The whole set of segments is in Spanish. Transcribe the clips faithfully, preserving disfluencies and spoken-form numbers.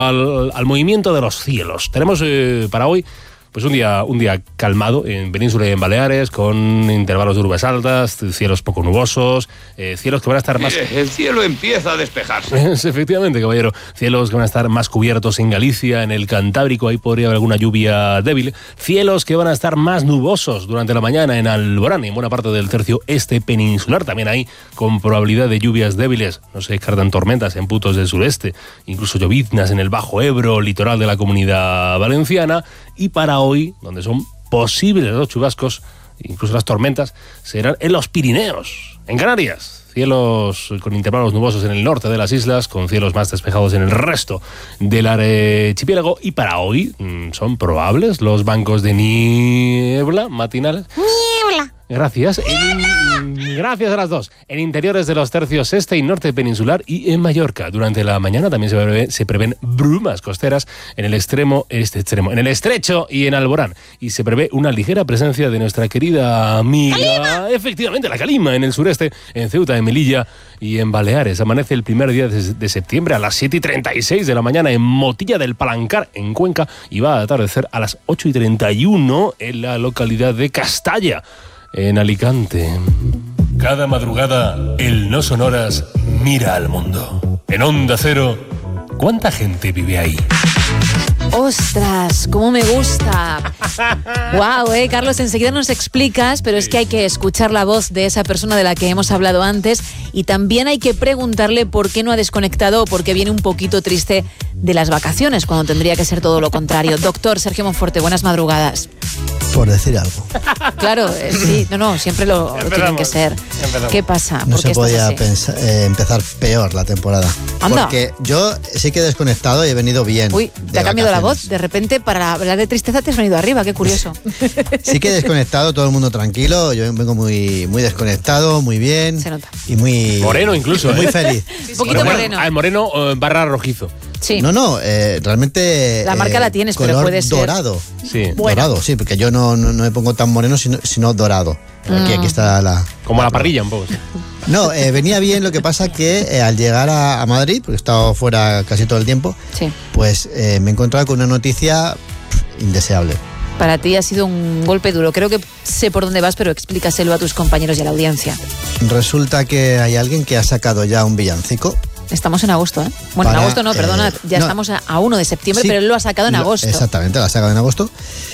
al, al movimiento de los cielos. Tenemos eh, para hoy pues un día, un día calmado en Península y en Baleares, con intervalos de nubes altas, cielos poco nubosos, eh, cielos que van a estar más... El cielo empieza a despejarse. Efectivamente, caballero. Cielos que van a estar más cubiertos en Galicia, en el Cantábrico, ahí podría haber alguna lluvia débil. Cielos que van a estar más nubosos durante la mañana en Alborán y en buena parte del tercio este peninsular. También hay con probabilidad de lluvias débiles. No se descartan tormentas en puntos del sureste, incluso lloviznas en el Bajo Ebro, litoral de la Comunidad Valenciana. Y para hoy, donde son posibles los chubascos, incluso las tormentas, serán en los Pirineos, en Canarias. Cielos con intervalos nubosos en el norte de las islas, con cielos más despejados en el resto del archipiélago. Y para hoy son probables los bancos de niebla matinales. Niebla. Gracias. En, gracias a las dos. En interiores de los tercios este y norte peninsular y en Mallorca. Durante la mañana también se, prevé, se prevén brumas costeras en el extremo, este extremo, en el estrecho y en Alborán. Y se prevé una ligera presencia de nuestra querida amiga, ¡Calima! Efectivamente, la calima, en el sureste, en Ceuta, en Melilla y en Baleares. Amanece el primer día de, de septiembre a las siete y treinta y seis de la mañana en Motilla del Palancar, en Cuenca, y va a atardecer a las ocho y treinta y uno en la localidad de Castalla, en Alicante. Cada madrugada, el No Sonoras mira al mundo. En Onda Cero, ¿cuánta gente vive ahí? ¡Ostras! ¡Cómo me gusta! ¡Guau, eh! Carlos, enseguida nos explicas, pero es que hay que escuchar la voz de esa persona de la que hemos hablado antes y también hay que preguntarle por qué no ha desconectado o por qué viene un poquito triste de las vacaciones, cuando tendría que ser todo lo contrario. Doctor Sergio Monforte, buenas madrugadas. Por decir algo. Claro, eh, sí, no, no, siempre lo, lo tienen que ser. Empezamos. ¿Qué pasa? No ¿Por qué se podía estás así? pensar, eh, empezar peor la temporada. Anda. Porque yo sí que he desconectado y he venido bien. Uy, te ha cambiado la voz. De repente, para hablar de tristeza, te has venido arriba. Qué curioso. Sí que he desconectado, todo el mundo tranquilo. Yo vengo muy, muy desconectado, muy bien. Se nota. Y muy... Moreno incluso, Muy ¿eh? feliz. Un poquito moreno. Ah, moreno eh, barra rojizo. Sí. No, no, eh, realmente... La marca eh, la tienes, pero color puede ser- dorado. Sí. Dorado, sí, porque yo no, no, no me pongo tan moreno, sino, sino dorado. Aquí, aquí está la... Como la parrilla un poco, sí. No, eh, venía bien, lo que pasa que eh, al llegar a, a Madrid, porque he estado fuera casi todo el tiempo, Sí. pues eh, me he encontrado con una noticia pff, indeseable. Para ti ha sido un golpe duro. Creo que sé por dónde vas, pero explícaselo a tus compañeros y a la audiencia. Resulta que hay alguien que ha sacado ya un villancico. Estamos en agosto, ¿eh? Bueno, Para, en agosto no, eh, perdona, ya no. estamos a, a uno de septiembre, Sí, pero él lo ha sacado en lo- agosto. Exactamente, la ha sacado en agosto.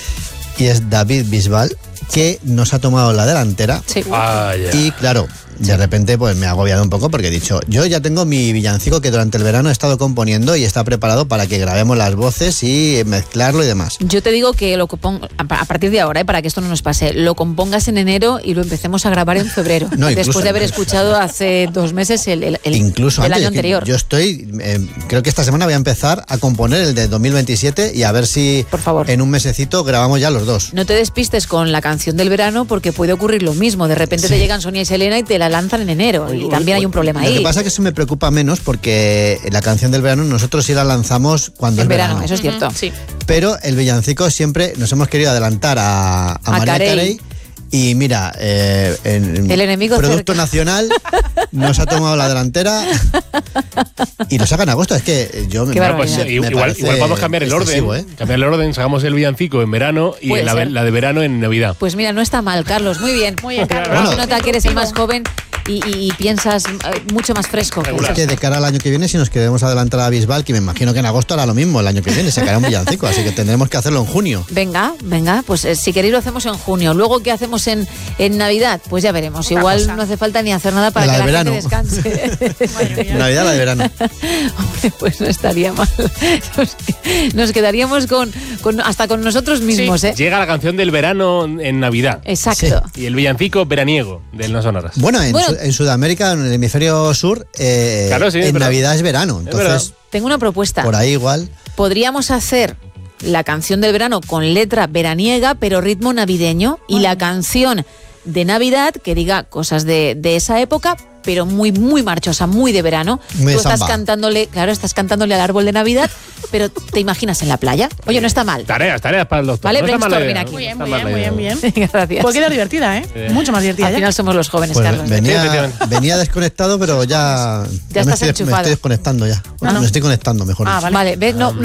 Y es David Bisbal, que nos ha tomado la delantera. Sí. Ah, ya. Y claro, de repente pues me ha agobiado un poco porque he dicho, yo ya tengo mi villancico que durante el verano he estado componiendo y está preparado para que grabemos las voces y mezclarlo y demás. Yo te digo que lo compon- a partir de ahora, ¿eh? Para que esto no nos pase, lo compongas en enero y lo empecemos a grabar en febrero. No, incluso- después de haber escuchado hace dos meses el, el, el- Incluso el antes, año es que anterior. yo estoy, eh, creo que esta semana voy a empezar a componer el de dos mil veintisiete y a ver si Por favor. en un mesecito grabamos ya los dos. No te despistes con la canción del verano porque puede ocurrir lo mismo. De repente te llegan Sonia y Selena y te la lanzan en enero. Y también hay un problema Lo ahí. que pasa es que eso me preocupa menos porque la canción del verano nosotros sí la lanzamos cuando En es verano, verano. eso es cierto. Sí. Pero el villancico siempre nos hemos querido adelantar a, a, María Carey. Carey. Y mira, eh, en El enemigo Producto cerca. Nacional nos ha tomado la delantera y lo saca en agosto. Es que yo me, Qué Bueno, pues, barbaridad. me igual, parece igual vamos a cambiar el orden. excesivo, ¿eh? Cambiar el orden, sacamos el villancico en verano y Puede la, ser. la de verano en Navidad. Pues mira, no está mal, Carlos. Muy bien. Muy bien, Carlos. Se Bueno. nota que eres el más joven y, y- y piensas eh, mucho más fresco. que Es esos. que de cara al año que viene, si nos queremos adelantar a Bisbal, que me imagino que en agosto hará lo mismo, el año que viene sacará un villancico, así que tendremos que hacerlo en junio. Venga, venga, pues eh, si queréis lo hacemos en junio. Luego, ¿qué hacemos en, en Navidad? Pues ya veremos. Otra Igual cosa. no hace falta ni hacer nada para La que la de gente verano. descanse. Madre mía. Navidad, la de verano. Hombre, pues no estaría mal. Nos, nos quedaríamos con, con hasta con nosotros mismos, ¿eh? Llega la canción del verano en Navidad. Exacto. Y el villancico veraniego del No Sonoras. Bueno, en, Bueno. Su- en Sudamérica, en el hemisferio sur, eh, Claro, sí, es en verdad. Navidad es verano. verdad. Entonces, Tengo una propuesta. por ahí igual. Podríamos hacer la canción del verano con letra veraniega, pero ritmo navideño, y la canción de Navidad que diga cosas de, de esa época, pero muy, muy marchosa, muy de verano. Muy Tú de estás samba. cantándole, claro, estás cantándole al árbol de Navidad, pero te imaginas en la playa. Oye, no está mal. Tareas, tareas para el doctor. Vale, no está mala brainstorming idea, aquí. no Muy bien, está muy mala bien, muy idea. bien, bien. Gracias. Puede quedar divertida, ¿eh? Sí. Mucho más divertida. Al ya. final somos los jóvenes, Pues Carlos. venía, efectivamente. venía desconectado, pero ya, Ya me, estás estoy, me enchufado. estoy desconectando ya. Ah, no. Me estoy conectando, mejor Ah, dicho. vale. Vale, ve, no, no